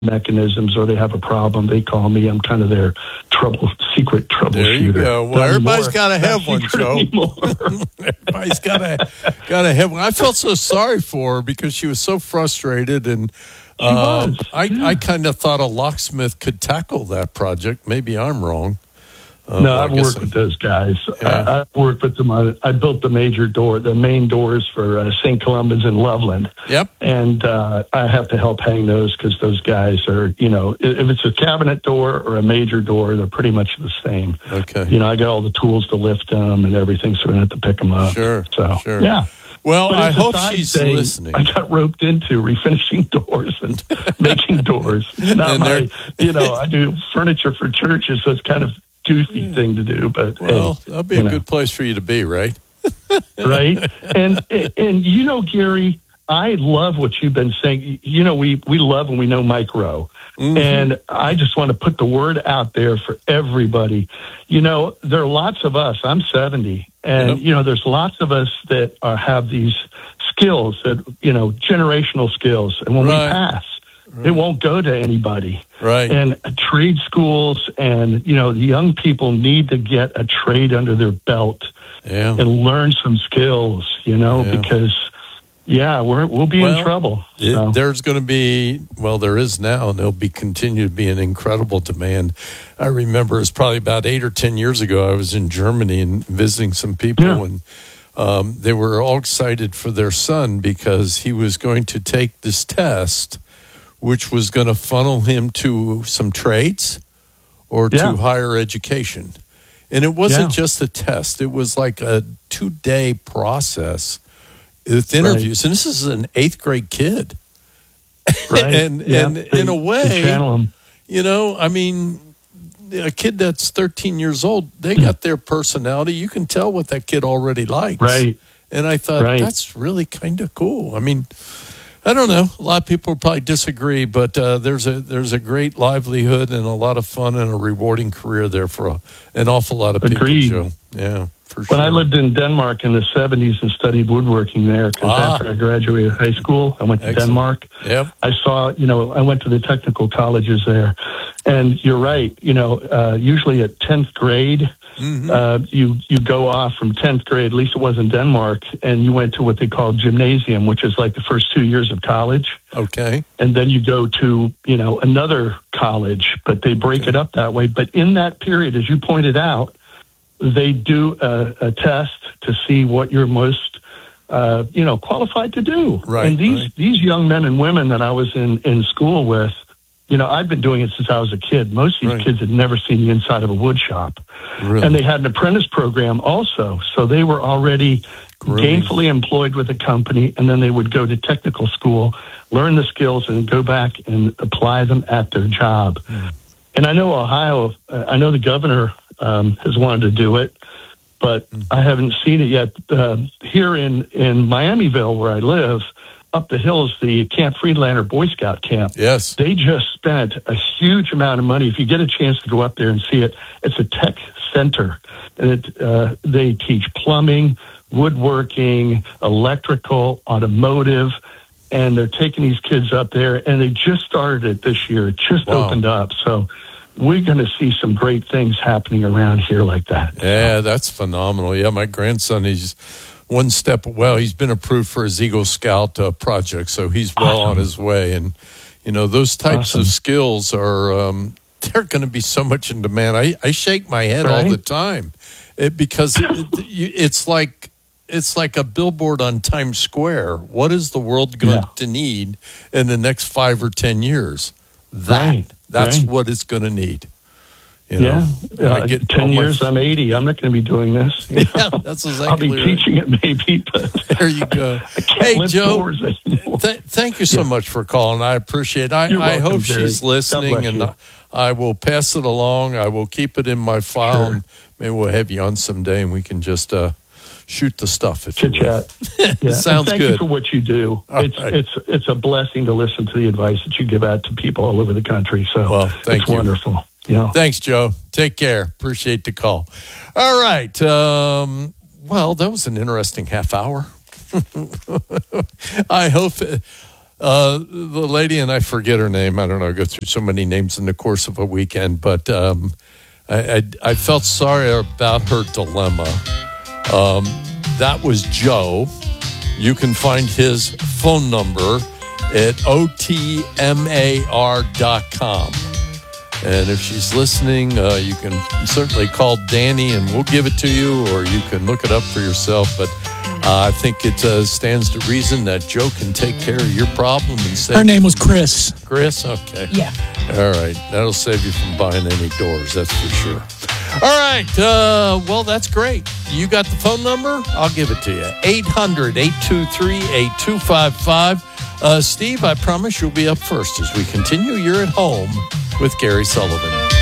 mechanisms or they have a problem, they call me. I'm kind of their secret troubleshooter. There you go. Well, everybody's got to have one, Joe. Everybody's got to have one. I felt so sorry for her because she was so frustrated, and I kind of thought a locksmith could tackle that project. Maybe I'm wrong. No, I've worked with those guys. Yeah. I've worked with them. I built the main doors for St. Columba's in Loveland. Yep. And I have to help hang those because those guys are, if it's a cabinet door or a major door, they're pretty much the same. Okay. I got all the tools to lift them and everything, so I don't have to pick them up. Sure. Sure. Yeah. Well, I hope she's listening. I got roped into refinishing doors and making doors. I do furniture for churches, so it's kind of goofy thing to do, but that'd be a good place for you to be, right? Right. And Gary, I love what you've been saying. We love when we know Mike Rowe. Mm-hmm. And I just want to put the word out there for everybody. There are lots of us. I'm 70, and there's lots of us that have these skills that generational skills, and when we pass, it won't go to anybody. Right. And trade schools and, the young people need to get a trade under their belt and learn some skills, because, we'll be in trouble. There's going to be, there is now, and there'll be continue to be an incredible demand. I remember it's probably about 8 or 10 years ago, I was in Germany and visiting some people, and they were all excited for their son because he was going to take this test, which was going to funnel him to some trades or to higher education. And it wasn't just a test. It was like a 2-day process with interviews. And this is an 8th grade kid. Right. and in a way, a kid that's 13 years old, they got their personality. You can tell what that kid already likes. Right. And I thought, that's really kind of cool. I don't know. A lot of people probably disagree, but there's a great livelihood and a lot of fun and a rewarding career there for an awful lot of people. Agreed. Joe. Yeah, for sure. When I lived in Denmark in the 70s and studied woodworking there, because after I graduated high school, I went to Denmark. Yep. I saw, I went to the technical colleges there. And you're right, usually at 10th grade, you go off from 10th grade, at least it was in Denmark, and you went to what they call gymnasium, which is like the first 2 years of college. Okay. And then you go to, another college, but they break it up that way. But in that period, as you pointed out, they do a test to see what you're most, qualified to do. Right. And these young men and women that I was in school with, I've been doing it since I was a kid. Most of these kids had never seen the inside of a wood shop. Really? And they had an apprentice program also. So they were already gainfully employed with a company, and then they would go to technical school, learn the skills, and go back and apply them at their job. And I know Ohio, I know the governor has wanted to do it, but I haven't seen it yet. Here in Miamiville, where I live, up the hill is the Camp Friedlander Boy Scout camp. Yes. They just spent a huge amount of money. If you get a chance to go up there and see it, it's a tech center. And they teach plumbing, woodworking, electrical, automotive, and they're taking these kids up there, and they just started it this year. It just opened up. So we're going to see some great things happening around here like that. Yeah, that's phenomenal. Yeah, my grandson, he's one step, he's been approved for his Eagle Scout project, so he's well on his way. And, those types of skills are, they're going to be so much in demand. I shake my head all the time because it's like a billboard on Times Square. What is the world going to need in the next 5 or 10ten years? That's what it's going to need. I get 10 years, I'm 80. I'm not going to be doing this. Yeah, that's exactly I'll be teaching it maybe, but there you go. Hey, Joe, thank you so much for calling. I appreciate it. I hope she's listening, and I will pass it along. I will keep it in my file, and maybe we'll have you on someday, and we can just shoot the stuff. Chit chat. Sounds thank good. You for what you do. It's a blessing to listen to the advice that you give out to people all over the country. So thank you. Wonderful. Thanks, Joe. Take care. Appreciate the call. All right. That was an interesting half hour. I hope the lady, and I forget her name. I don't know. I go through so many names in the course of a weekend, but I felt sorry about her dilemma. That was Joe. You can find his phone number at otmar.com. And if she's listening, you can certainly call Danny and we'll give it to you, or you can look it up for yourself. But I think it stands to reason that Joe can take care of your problem. And save her name was Chris. Chris? Okay. Yeah. All right. That'll save you from buying any doors, that's for sure. All right. Well, that's great. You got the phone number? I'll give it to you. 800-823-8255. Steve, I promise you'll be up first as we continue. You're at home with Gary Sullivan.